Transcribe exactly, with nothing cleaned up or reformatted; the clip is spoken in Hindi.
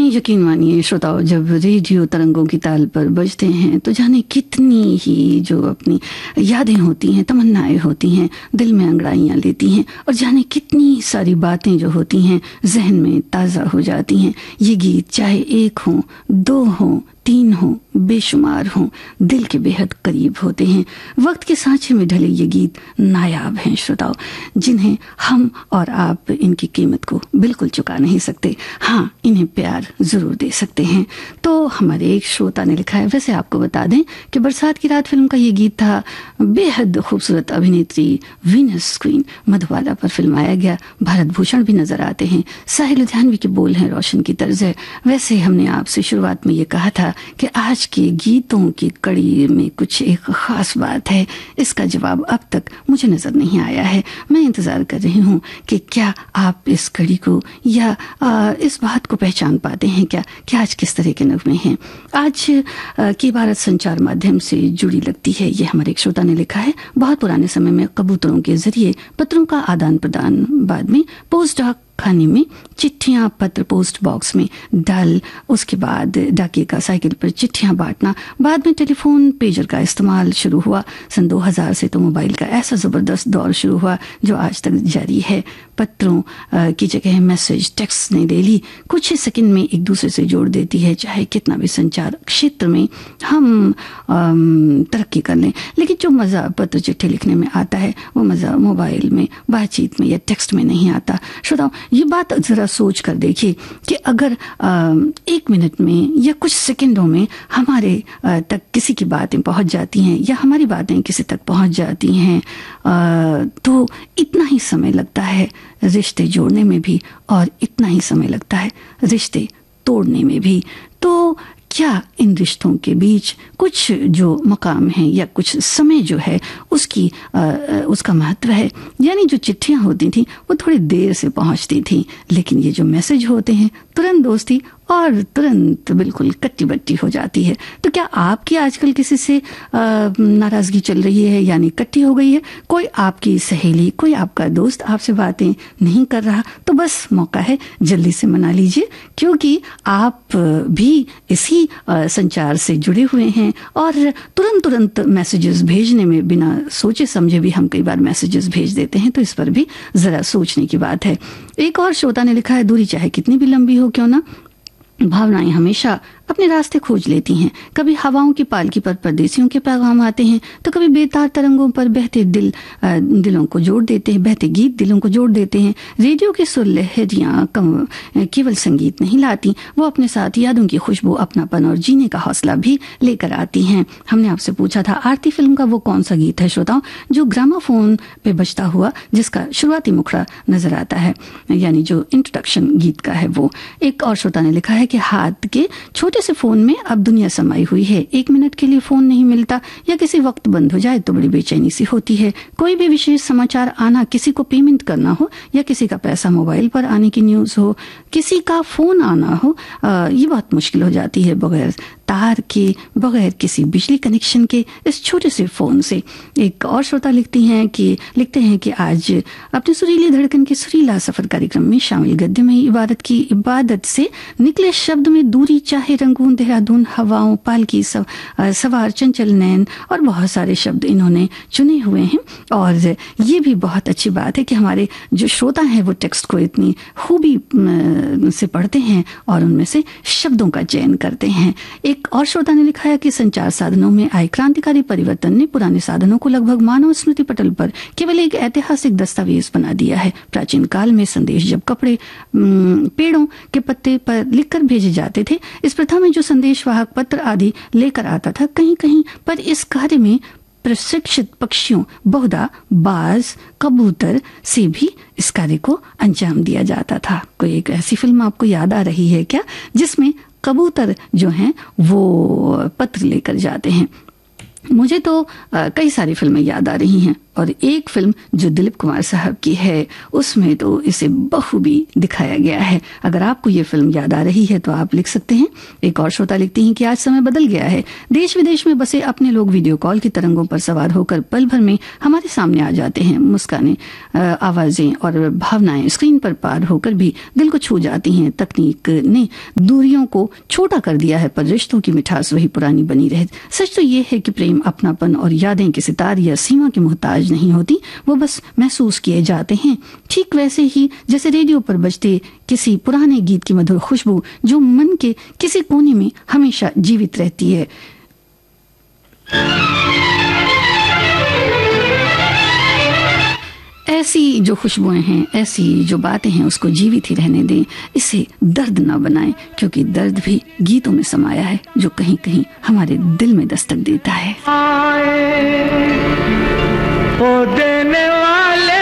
यकीन मानिए श्रोताओं, जब रेडियो तरंगों की ताल पर बजते हैं तो जाने कितनी ही जो अपनी यादें होती हैं, तमन्नाएं होती हैं, दिल में अंगड़ाइयाँ लेती हैं, और जाने कितनी सारी बातें जो होती हैं जहन में ताज़ा हो जाती हैं। ये गीत चाहे एक हो, दो हो, तीन हो, बेशुमार हो, दिल के बेहद करीब होते हैं। वक्त के सांचे में ढले ये गीत नायाब हैं श्रोताओं, जिन्हें हम और आप इनकी कीमत को बिल्कुल चुका नहीं सकते। हाँ, इन्हें प्यार जरूर दे सकते हैं। तो हमारे एक श्रोता ने लिखा है, वैसे आपको बता दें कि बरसात की रात फिल्म का ये गीत था। बेहद खूबसूरत अभिनेत्री वीनस क्वीन मधुबाला पर फिल्माया गया। भारत भूषण भी नजर आते हैं। साहिल लुधियानवी के बोल हैं, रोशन की तर्ज है। वैसे हमने आपसे शुरुआत में ये कहा था कि आज के गीतों की कड़ी में कुछ एक खास बात है। इसका जवाब अब तक मुझे नजर नहीं आया है। मैं इंतजार कर रही हूँ कि क्या आप इस कड़ी को या आ, इस बात को पहचान पाते हैं क्या कि आज किस तरह के नगमे हैं। आज आ, की भारत संचार माध्यम से जुड़ी लगती है। ये हमारे एक श्रोता ने लिखा है, बहुत पुराने समय में कबूतरों के जरिए पत्रों का आदान प्रदान, बाद में पोस्ट डाक खाने में चिट्ठियां पत्र पोस्ट बॉक्स में डाल, उसके बाद डाकिए का साइकिल पर चिट्ठियां बांटना, बाद में टेलीफोन पेजर का इस्तेमाल शुरू हुआ। सन दो हज़ार से तो मोबाइल का ऐसा जबरदस्त दौर शुरू हुआ जो आज तक जारी है। पत्रों की जगह मैसेज टेक्स्ट ने ले ली, कुछ ही सेकंड में एक दूसरे से जोड़ देती है। चाहे कितना भी संचार क्षेत्र में हम तरक्की कर लें, लेकिन जो मजा पत्र चिट्ठी लिखने में आता है वो मजा मोबाइल में बातचीत में या टेक्स्ट में नहीं आता। श्रोताओ, ये बात जरा सोच कर देखिए कि अगर आ, एक मिनट में या कुछ सेकंडों में हमारे आ, तक किसी की बातें पहुंच जाती हैं या हमारी बातें किसी तक पहुंच जाती हैं, आ, तो इतना ही समय लगता है रिश्ते जोड़ने में भी और इतना ही समय लगता है रिश्ते तोड़ने में भी। तो क्या इन रिश्तों के बीच कुछ जो मकाम है या कुछ समय जो है उसकी आ, उसका महत्व है। यानी जो चिट्ठियां होती थी वो थोड़ी देर से पहुंचती थी, लेकिन ये जो मैसेज होते हैं तुरंत दोस्ती और तुरंत बिल्कुल कट्टी बट्टी हो जाती है। तो क्या आपकी आजकल किसी से नाराजगी चल रही है, यानी कट्टी हो गई है? कोई आपकी सहेली, कोई आपका दोस्त आपसे बातें नहीं कर रहा, तो बस मौका है, जल्दी से मना लीजिए, क्योंकि आप भी इसी संचार से जुड़े हुए हैं और तुरंत तुरंत मैसेजेस भेजने में बिना सोचे समझे भी हम कई बार मैसेजेस भेज देते हैं। तो इस पर भी जरा सोचने की बात है। एक और श्रोता ने लिखा है, दूरी चाहे कितनी भी लंबी हो क्यों ना, भावनाएं हमेशा अपने रास्ते खोज लेती हैं। कभी हवाओं की पालकी पर परदेसियों के पैगाम आते हैं, तो कभी बेतार तरंगों पर बहते दिल दिलों को जोड़ देते हैं, बहते गीत दिलों को जोड़ देते हैं। रेडियो की सुर लहरियां केवल संगीत नहीं लाती, वो अपने साथ यादों की खुशबू, अपनापन और जीने का हौसला भी लेकर आती हैं। हमने आपसे पूछा था, आरती फिल्म का वो कौन सा गीत है श्रोताओं जो ग्रामाफोन पे बजता हुआ, जिसका शुरुआती मुखड़ा नजर आता है, यानी जो इंट्रोडक्शन गीत का है वो। एक और श्रोता ने लिखा है कि हाथ के छोटे से फोन में अब दुनिया समाई हुई है। एक मिनट के लिए फोन नहीं मिलता या किसी वक्त बंद हो जाए तो बड़ी बेचैनी सी होती है। कोई भी विशेष समाचार आना, किसी को पेमेंट करना हो या किसी का पैसा मोबाइल पर आने की न्यूज हो, किसी का फोन आना हो, आ, ये बहुत मुश्किल हो जाती है बगैर तार के, बगैर किसी बिजली कनेक्शन के, इस छोटे से फोन से। एक और श्रोता लिखती हैं कि लिखते हैं कि आज अपने सुरीली धड़कन के सुरीला सफर कार्यक्रम में शामिल गद्य में इबादत की इबादत से निकले शब्द में दूरी चाहे रंगून, देहरादून, हवाओं, पालकी, सव, सवार, चंचल नैन और बहुत सारे शब्द इन्होंने चुने हुए हैं। और ये भी बहुत अच्छी बात है कि हमारे जो श्रोता हैं वो टेक्स्ट को इतनी खूबी से पढ़ते हैं और उनमें से शब्दों का चयन करते हैं। एक और श्रोता ने लिखा है कि संचार साधनों में आए क्रांतिकारी परिवर्तन ने पुराने साधनों को लगभग मानव स्मृति पटल पर केवल एक ऐतिहासिक दस्तावेज बना दिया है। प्राचीन काल में संदेश जब कपड़े पेड़ों के पत्ते पर लिखकर भेजे जाते थे, इस प्रथा में जो संदेश वाहक पत्र आदि लेकर आता था, कहीं कहीं पर इस कार्य में प्रशिक्षित पक्षियों, बहुधा बाज, कबूतर से भी इस कार्य को अंजाम दिया जाता था। कोई एक ऐसी फिल्म आपको याद आ रही है क्या जिसमें कबूतर जो हैं वो पत्र लेकर जाते हैं? मुझे तो आ, कई सारी फिल्में याद आ रही हैं और एक फिल्म जो दिलीप कुमार साहब की है उसमें तो इसे बखूबी दिखाया गया है। अगर आपको ये फिल्म याद आ रही है तो आप लिख सकते हैं। एक और श्रोता लिखती हैं कि आज समय बदल गया है, देश विदेश में बसे अपने लोग वीडियो कॉल की तरंगों पर सवार होकर पल भर में हमारे सामने आ जाते हैं। मुस्कानें, आवाजें और भावनाएं स्क्रीन पर पार होकर भी दिल को छू जाती हैं। तकनीक ने दूरियों को छोटा कर दिया है पर रिश्तों की मिठास वही पुरानी बनी रहे। सच तो ये है कि प्रेम, अपनापन और यादें किसी तार या सीमा की मोहताज नहीं होती, वो बस महसूस किए जाते हैं। ठीक वैसे ही जैसे रेडियो पर बजते किसी पुराने गीत की मधुर खुशबू जो मन के किसी कोने में हमेशा जीवित रहती है। ऐसी जो खुशबुएं हैं, ऐसी जो बातें हैं, उसको जीवित ही रहने दें, इसे दर्द ना बनाएं, क्योंकि दर्द भी गीतों में समाया है जो कहीं कहीं हमारे दिल में दस्तक देता है। आए, ओ देने वाले